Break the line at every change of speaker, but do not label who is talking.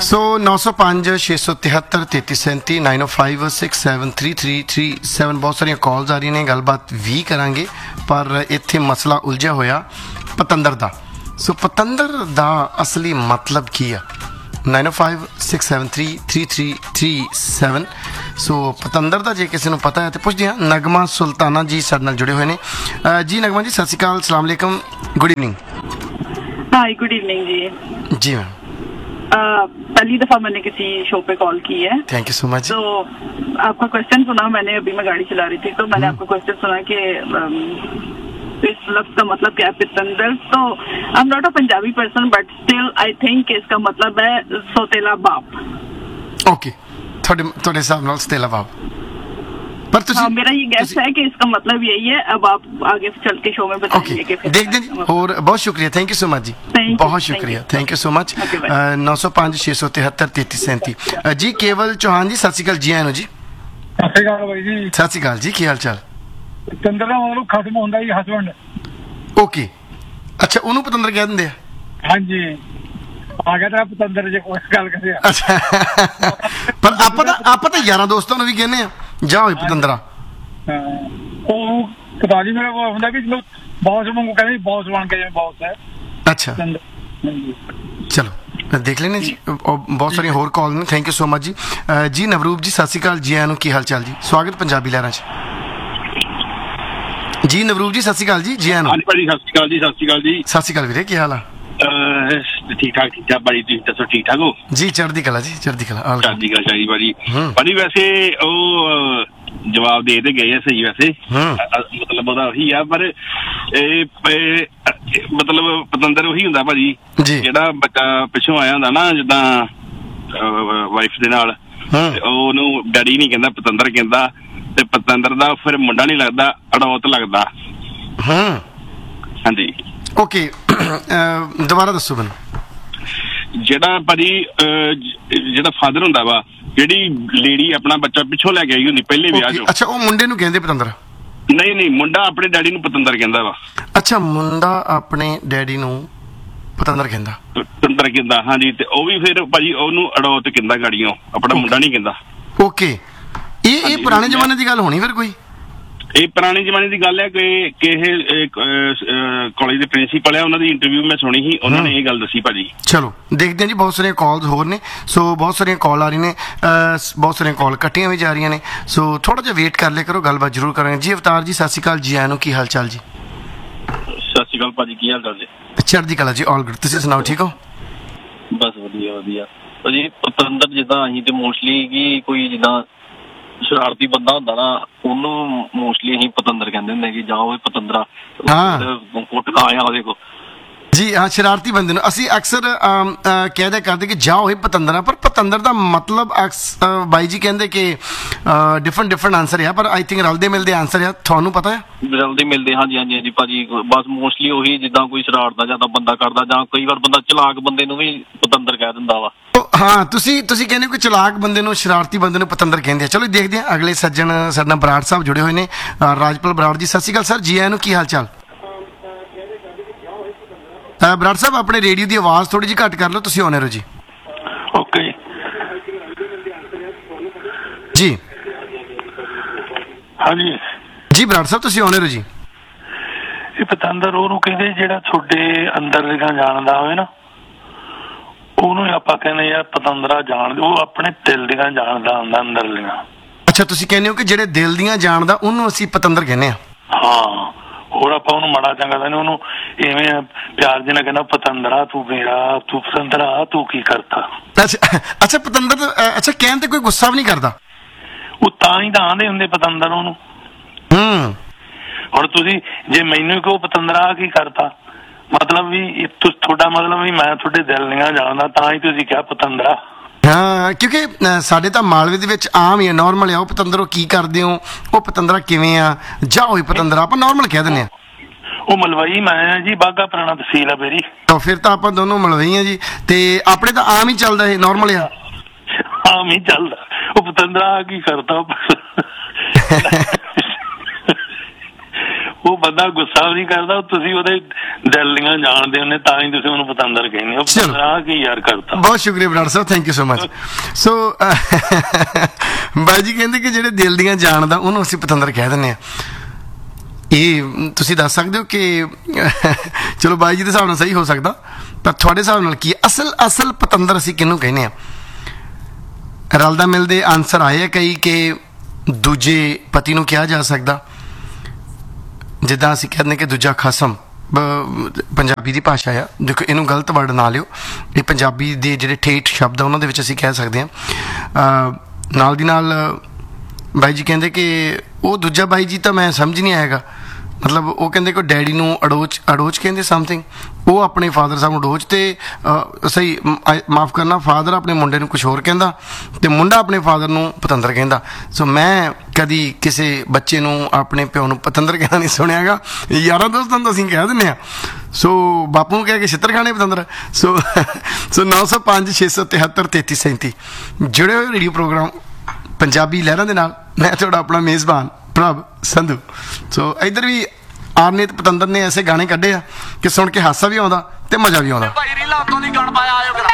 सो 905 673 3337 905 6733337 बहुत सारिया कॉल्स आ रही ने गलबात भी करांगे पर इत्थे मसला उलझा होया पतंदर दा। सो पतंदर दा असली मतलब की है 905 673 3337 सो पतंदर दा जे किसी को पता है तो पुछदे हां। नगमा सुल्ताना जी साडे नाल जुड़े हुए ने। जी नगमा जी सत श्री अकाल, अस्सलाम वालेकुम, good evening.
Hi good evening जी।
जी मैम
पहली दफा मैंने किसी शो पे कॉल की है।
Thank you so much.
तो आपका क्वेश्चन सुना मैंने, अभी मैं गाड़ी चला रही थी तो मैंने आपका क्वेश्चन सुना कि इस लफ्ज का मतलब क्या है पितंदर। तो I am not a Punjabi person but still I think इसका मतलब है सोतेला बाप।
ओके थोड़े हिसाब नाल सोतेला बाप पर तुसी,
हाँ, मेरा ये गैस है कि इसका मतलब यही है। अब आप आगे चल के शो में बताइए कि
देख दें। और बहुत शुक्रिया, थैंक यू सो मच जी, बहुत शुक्रिया, थैंक यू सो मच। 905 673 3337 जी। केवल चौहान जी सत श्री अकाल जी। आए जी
सत श्री अकाल भाई जी।
सत श्री अकाल जी, की हाल चाल?
पतंदर ਦਾ ਮਤਲਬ ਖਤਮ ਹੁੰਦਾ ਜੀ ਹਸਬੰਡ।
ओके अच्छा ਉਹਨੂੰ ਪਤੰਦਰ ਕਹਿ ਦਿੰਦੇ ਆ।
ਹਾਂਜੀ ਆ ਗਿਆ ਤਾਂ ਪਤੰਦਰ ਜੇ ਕੋਈ ਗੱਲ ਕਰੇ।
ਅੱਛਾ ਪਰ ਆਪਾਂ ਤਾਂ ਯਾਰਾਂ ਦੋਸਤਾਂ ਨੂੰ ਵੀ ਕਹਿੰਦੇ ਆ ਜਾ ਹੋਏ ਪਤੰਦਰਾ।
ਹਾਂ ਉਹ ਪਤਾ ਨਹੀਂ ਮੇਰਾ ਹੁੰਦਾ ਕਿ ਜਦੋਂ ਬੌਸ ਨੂੰ ਕਹਿੰਦੇ ਬੌਸ ਬਣ ਕੇ ਜਿਵੇਂ ਬੌਸ ਹੈ।
अच्छा चलो देख लेने जी। बहुत सारी होर कॉल ने, थैंक यू सो मच जी। जी नवरूप जी सत श्री अकाल जी। आया की हाल चाल जी? स्वागत पंजाबी लहरां च जी। नवरूप जी सत श्री अकाल जी। जी आया
सत श्री अकाल जी। सत श्री अकाल जी।
सत श्री अकाल वीरे, की हाल है?
ठीक ठाक भाई, तुम दसो ठीक ठाक हो
जी? चढ़दी कला जी, चढ़दी कला
चाहिए भाजी। भाजी वैसे जवाब दे गए है सही वैसे, मतलब ਉਹੀ ਆ पर मतलब ਪਤੰਦਰ ਉਹੀ ਹੁੰਦਾ ਭਾਜੀ ਜਿਹੜਾ ਬੱਚਾ ਪਿੱਛੋਂ ਆਇਆ ਹੁੰਦਾ ਨਾ ਜਿੱਦਾਂ ਵਾਈਫ ਦੇ ਨਾਲ, ਉਹਨੂੰ ਡੈਡੀ ਨਹੀਂ ਕਹਿੰਦਾ ਪਤੰਦਰ ਕਹਿੰਦਾ, ਤੇ ਪਤੰਦਰ ਦਾ ਫਿਰ ਮੁੰਡਾ ਨਹੀਂ ਲੱਗਦਾ ਅੜੌਤ ਲੱਗਦਾ। ਹਾਂਜੀ
ਓਕੇ ਦੁਬਾਰਾ ਦੱਸੋ ਮੈਨੂੰ।
ਜਿਹੜਾ ਭਾਜੀ ਜਿਹੜਾ ਫਾਦਰ ਹੁੰਦਾ ਵਾ, ਜਿਹੜੀ ਲੇਡੀ ਆਪਣਾ ਬੱਚਾ ਪਿੱਛੋਂ ਲੈ ਕੇ ਆਈ ਹੁੰਦੀ ਪਹਿਲੇ ਵਿਆਹ ਚੋਂ।
ਅੱਛਾ ਉਹ ਮੁੰਡੇ ਨੂੰ ਕਹਿੰਦੇ ਪਤੰਦਰ?
ਨਹੀਂ ਮੁੰਡਾ ਆਪਣੇ ਡੈਡੀ ਨੂੰ ਪਤੰਦਰ ਕਹਿੰਦਾ ਵਾ।
ਅੱਛਾ ਮੁੰਡਾ ਆਪਣੇ ਡੈਡੀ ਨੂੰ ਪਤੰਦਰ ਕਹਿੰਦਾ?
ਪਤੰਦਰ ਕਹਿੰਦਾ ਹਾਂਜੀ। ਤੇ ਉਹ ਵੀ ਫਿਰ ਭਾਜੀ ਉਹਨੂੰ ਅੜੌਤ ਕਹਿੰਦਾ ਗਾੜੀਆਂ, ਆਪਣਾ ਮੁੰਡਾ ਨਹੀਂ ਕਹਿੰਦਾ।
ਓਕੇ ਇਹ ਪੁਰਾਣੇ ਜ਼ਮਾਨੇ ਦੀ ਗੱਲ ਹੋਣੀ ਫਿਰ ਕੋਈ?
ਇਹ ਪੁਰਾਣੇ ਜ਼ਮਾਨੇ ਦੀ ਗੱਲ ਹੈ ਕਿ ਇਹ ਕਾਲਜ ਦੇ ਪ੍ਰਿੰਸੀਪਲ ਹੈ, ਉਹਨਾਂ ਦੀ ਇੰਟਰਵਿਊ ਮੈਂ ਸੁਣੀ ਸੀ, ਉਹਨਾਂ ਨੇ ਇਹ ਗੱਲ ਦੱਸੀ ਭਾਜੀ। ਚਲੋ
ਦੇਖਦੇ ਹਾਂ ਜੀ। ਬਹੁਤ ਸਾਰੀਆਂ ਕਾਲਸ ਹੋਰ ਨੇ, ਸੋ ਬਹੁਤ ਸਾਰੀਆਂ ਕਾਲ ਆ ਰਹੀਆਂ ਨੇ, ਬਹੁਤ ਸਾਰੀਆਂ ਕਾਲ ਕੱਟੀਆਂ ਵੀ ਜਾ ਰਹੀਆਂ ਨੇ, ਸੋ ਥੋੜਾ ਜਿਹਾ ਵੇਟ ਕਰ ਲਿਆ ਕਰੋ, ਗੱਲਬਾਤ ਜ਼ਰੂਰ ਕਰਾਂਗੇ ਜੀ। ਅਵਤਾਰ ਜੀ ਸਤਿ ਸ਼੍ਰੀ ਅਕਾਲ ਜੀ। ਆਇਆਂ ਨੂੰ ਕੀ ਹਾਲ ਚਾਲ ਜੀ?
ਸਤਿ ਸ਼੍ਰੀ ਅਕਾਲ ਭਾਜੀ, ਕੀ ਹਾਲ ਚਾਲ ਜੀ?
ਚੜ੍ਹਦੀ ਕਲਾ ਜੀ, ਆਲ ਗੁੱਡ, ਤੁਸੀਂ ਸੁਣਾਓ ਠੀਕ ਹੋ?
ਬਸ ਵਧੀਆ ਭਾਜੀ। ਪਤੰਦਰ ਜਿੱਦਾਂ ਅਸੀਂ ਤੇ ਮੋਸਟਲੀ ਕਿ ਕੋਈ ਜਿੱਦਾਂ ਸ਼ਰਾਰਤੀ ਬੰਦਾ ਹੁੰਦਾ ਨਾ, ਉਹਨੂੰ ਮੋਸਟਲੀ ਅਸੀਂ ਪਤੰਦਰ ਕਹਿੰਦੇ ਹੁੰਦੇ ਕਿ ਜਾਓ ਪਤੰਦਰਾ ਕੁੱਟ ਖਾ ਆਇਆ ਉਹਦੇ ਕੋਲ
ਜੀ। ਹਾਂ ਸ਼ਰਾਰਤੀ ਬੰਦੇ ਨੂੰ ਅਸੀਂ ਅਕਸਰ ਕਹਿ ਕਰਦੇ ਕਿ ਜਾਓ ਇਹ ਪਤੰਦਰਾ, ਪਰ ਪਤੰਦਰ ਦਾ ਮਤਲਬ ਬਾਈ ਜੀ ਕਹਿੰਦੇ ਕਿ ਡਿਫਰੈਂਟ ਆਨਸਰ ਆ, ਪਰ ਆਈ ਥਿੰਕ ਰਲਦੇ ਮਿਲਦੇ ਆਨਸਰ ਆ। ਤੁਹਾਨੂੰ ਪਤਾ ਹੈ?
ਰਲਦੇ ਮਿਲਦੇ ਹਾਂਜੀ ਭਾਜੀ। ਬਸ ਮੋਸਟਲੀ ਉਹੀ ਜਿੱਦਾਂ ਕੋਈ ਸ਼ਰਾਰਤ ਦਾ ਜ਼ਿਆਦਾ ਬੰਦਾ ਕਰਦਾ, ਜਾਂ ਕਈ ਵਾਰ ਬੰਦਾ ਚਲਾਕ ਬੰਦੇ ਨੂੰ ਵੀ ਪਤੰਦਰ ਕਹਿ ਦਿੰਦਾ ਵਾ।
ਹਾਂ ਤੁਸੀਂ ਕਹਿੰਦੇ ਹੋ ਕਿ ਚਲਾਕ ਬੰਦੇ ਨੂੰ, ਸ਼ਰਾਰਤੀ ਬੰਦੇ ਨੂੰ ਪਤੰਦਰ ਕਹਿੰਦੇ ਆ। ਚਲੋ ਦੇਖਦੇ ਹਾਂ ਅਗਲੇ ਸੱਜਣ ਸਾਡੇ ਨਾਲ ਬਰਾੜ ਸਾਹਿਬ ਜੁੜੇ ਹੋਏ ਨੇ। ਰਾਜਪਾਲ ਬਰਾੜ ਜੀ ਸਤਿ ਸ਼੍ਰੀ ਅਕਾਲ ਸਰ। ਜੀ ਆਇਆਂ ਨੂੰ, ਕੀ ਹਾਲ ਚਾਲ? ਬਰਾੜ ਸਾਹਿਬ ਆਪਣੇ ਰੇਡੀਓ ਦੀ ਆਵਾਜ਼ ਥੋੜੀ ਜਿਹੀ ਘੱਟ ਕਰ ਲਓ, ਤੁਸੀਂ ਆਉਣੇ ਰਹੋ ਜੀ।
ਓਕੇ
ਜੀ।
ਹਾਂਜੀ
ਜੀ ਬਰਾੜ ਸਾਹਿਬ ਤੁਸੀਂ ਆਉਣੇ ਰਹੋ ਜੀ।
ਇਹ ਪਤੰਦਰ ਉਹਨੂੰ ਕਹਿੰਦੇ ਜਿਹੜਾ ਤੁਹਾਡੇ ਅੰਦਰ ਦੀਆਂ ਜਾਣਦਾ ਹੋਵੇ ਨਾ, ਉਹਨੂੰ ਆਪਾਂ ਕਹਿੰਦੇ ਯਾਰ ਪਤੰਦਰਾ ਜਾਣਦੇ। ਉਹ ਆਪਣੇ ਦਿਲ ਦੀਆਂ ਜਾਣਦਾ ਹੁੰਦਾ, ਅੰਦਰ ਦੀਆਂ।
ਅੱਛਾ ਤੁਸੀਂ ਕਹਿੰਦੇ ਹੋ ਕਿ ਜਿਹੜੇ ਦਿਲ ਦੀਆਂ ਜਾਣਦਾ ਉਹਨੂੰ ਅਸੀਂ ਪਤੰਦਰ ਕਹਿੰਦੇ ਆ?
ਹਾਂ। ਹੋਰ ਆਪਾਂ ਉਹਨੂੰ ਮਾੜਾ ਚੰਗਾ ਕਹਿੰਦੇ, ਉਹਨੂੰ ਇਵੇਂ ਪਿਆਰ ਜਿਹਨਾਂ ਕਹਿੰਦਾ ਪਤੰਦਰਾ ਤੂੰ ਮੇਰਾ, ਤੂੰ ਪਤੰਦਰਾ ਤੂੰ ਕੀ ਕਰਤਾ।
ਅੱਛਾ ਪਤੰਦਰ ਅੱਛਾ ਕਹਿਣ ਤੇ ਕੋਈ ਗੁੱਸਾ ਵੀ ਨਹੀਂ ਕਰਦਾ?
ਉਹ ਤਾਂ ਹੀ ਤਾਂ ਆਂਦੇ ਹੁੰਦੇ ਪਤੰਦਰ ਉਹਨੂੰ। ਹੁਣ ਤੁਸੀਂ ਜੇ ਮੈਨੂੰ ਕਹੋ ਪਤੰਦਰਾ ਕੀ ਕਰਤਾ, ਮਤਲਬ ਵੀ ਤੁਹਾਡਾ ਮਤਲਬ ਵੀ ਮੈਂ ਤੁਹਾਡੇ ਦਿਲ ਦੀਆਂ ਜਾਣਦਾ, ਤਾਂ ਹੀ ਤੁਸੀਂ ਕਿਹਾ ਪਤੰਦਰਾ।
ਹਾਂ ਕਿਉਂਕਿ ਸਾਡੇ ਤਾਂ ਮਾਲਵੇ ਦੇ ਵਿੱਚ ਆਮ ਹੀ ਆ, ਨਾਰਮਲ ਆ। ਉਹ ਪਤੰਦਰੋਂ ਕੀ ਕਰਦੇ ਹੋ, ਉਹ ਪਤੰਦਰਾ ਕਿਵੇਂ ਆ, ਜਾ ਹੋਈ ਪਤੰਦਰਾ, ਆਪਾਂ ਨਾਰਮਲ ਕਹਿ ਦਿੰਦੇ ਆ।
ਉਹ ਮਲਵਈ ਮੈਂ ਜੀ, ਬਾਘਾ ਪੁਰਾਣਾ ਤਹਿਸੀਲ ਆ ਮੇਰੀ।
ਤਾਂ ਫਿਰ ਤਾਂ ਆਪਾਂ ਦੋਨੋਂ ਮਲਵਈ ਆ ਜੀ, ਤੇ ਆਪਣੇ ਤਾਂ ਆਮ ਹੀ ਚੱਲਦਾ, ਇਹ ਨਾਰਮਲ ਆ,
ਆਮ ਹੀ ਚੱਲਦਾ। ਉਹ ਪਤੰਦਰਾ ਕੀ ਕਰਦਾ, ਉਹ ਬੰਦਾ ਗੁੱਸਾ ਵੀ ਨਹੀਂ ਕਰਦਾ, ਤੁਸੀਂ ਉਹਦੇ ਦਿਲ ਦੀਆਂ ਜਾਣਦੇ ਹੁੰਦੇ ਤਾਂ ਹੀ ਤੁਸੀਂ ਉਹਨੂੰ ਪਤੰਦਰ ਕਹਿੰਦੇ ਹੋ। ਪਤੰਦਰਾ ਕੀ ਯਾਰ ਕਰਤਾ।
ਬਹੁਤ ਸ਼ੁਕਰੀਆ ਬਰਾੜ ਸਾਹਿਬ, ਥੈਂਕ ਯੂ ਸੋ ਮਚ। ਸੋ ਬਾਈ ਜੀ ਕਹਿੰਦੇ ਕਿ ਜਿਹੜੇ ਦਿਲ ਦੀਆਂ ਜਾਣਦਾ ਉਹਨੂੰ ਅਸੀਂ ਪਤੰਦਰ ਕਹਿ ਦਿੰਦੇ ਹਾਂ। ਇਹ ਤੁਸੀਂ ਦੱਸ ਸਕਦੇ ਹੋ ਕਿ ਚਲੋ ਬਾਈ ਜੀ ਦੇ ਹਿਸਾਬ ਨਾਲ ਸਹੀ ਹੋ ਸਕਦਾ, ਪਰ ਤੁਹਾਡੇ ਹਿਸਾਬ ਨਾਲ ਕੀ ਅਸਲ ਪਤੰਦਰ ਅਸੀਂ ਕਿਹਨੂੰ ਕਹਿੰਦੇ ਹਾਂ? ਰਲਦਾ ਮਿਲਦੇ ਆਨਸਰ ਆਏ ਆ ਕਈ ਕਿ ਦੂਜੇ ਪਤੀ ਨੂੰ ਕਿਹਾ ਜਾ ਸਕਦਾ, ਜਿੱਦਾਂ ਅਸੀਂ ਕਹਿੰਦੇ ਕਿ ਦੂਜਾ ਖਸਮ, ਪੰਜਾਬੀ ਦੀ ਭਾਸ਼ਾ ਆ, ਦੇਖੋ ਇਹਨੂੰ ਗਲਤ ਵਰਡ ਨਾ ਲਿਓ, ਇਹ ਪੰਜਾਬੀ ਦੇ ਜਿਹੜੇ ਠੇਠ ਸ਼ਬਦ ਆ ਉਹਨਾਂ ਦੇ ਵਿੱਚ ਅਸੀਂ ਕਹਿ ਸਕਦੇ ਹਾਂ। ਨਾਲ ਦੀ ਨਾਲ ਬਾਈ ਜੀ ਕਹਿੰਦੇ ਕਿ ਉਹ ਦੂਜਾ ਬਾਈ ਜੀ ਤਾਂ ਮੈਂ ਸਮਝ ਨਹੀਂ ਆਏਗਾ, ਮਤਲਬ ਉਹ ਕਹਿੰਦੇ ਕਿ ਡੈਡੀ ਨੂੰ ਅੜੋਚ ਕਹਿੰਦੇ ਸਮਥਿੰਗ, ਉਹ ਆਪਣੇ ਫਾਦਰ ਸਾਹਿਬ ਨੂੰ ਅੜੋਚ, ਤੇ ਸਹੀ ਮਾਫ ਕਰਨਾ, ਫਾਦਰ ਆਪਣੇ ਮੁੰਡੇ ਨੂੰ ਕੁਛ ਹੋਰ ਕਹਿੰਦਾ ਤੇ ਮੁੰਡਾ ਆਪਣੇ ਫਾਦਰ ਨੂੰ ਪਤੰਦਰ ਕਹਿੰਦਾ। ਸੋ ਮੈਂ ਕਦੀ ਕਿਸੇ ਬੱਚੇ ਨੂੰ ਆਪਣੇ ਪਿਓ ਨੂੰ ਪਤੰਦਰ ਕਹਿੰਦਾ ਨਹੀਂ ਸੁਣਿਆਗਾ, ਯਾਰਾਂ ਦੋਸਤਾਂ ਨੂੰ ਅਸੀਂ ਕਹਿ ਦਿੰਦੇ ਹਾਂ। ਸੋ ਬਾਪੂ ਨੂੰ ਕਹਿ ਕੇ ਛਿੱਤਰ ਖਾਣੇ ਪਤੰਦਰ। ਸੋ 905 673 3337 ਜੁੜੇ ਹੋਏ ਰੇਡੀਓ ਪ੍ਰੋਗਰਾਮ ਪੰਜਾਬੀ ਲਹਿਰਾਂ ਦੇ ਨਾਲ, ਮੈਂ ਤੁਹਾਡਾ ਆਪਣਾ ਮੇਜ਼ਬਾਨ ਪ੍ਰਭ ਸੰਧੂ। ਸੋ ਇੱਧਰ ਵੀ ਆਰਨੇਤ ਪਤੰਦਰ ਨੇ ਐਸੇ ਗਾਣੇ ਕੱਢੇ ਆ ਕਿ ਸੁਣ ਕੇ ਹਾਸਾ ਵੀ ਆਉਂਦਾ ਤੇ ਮਜ਼ਾ ਵੀ ਆਉਂਦਾ।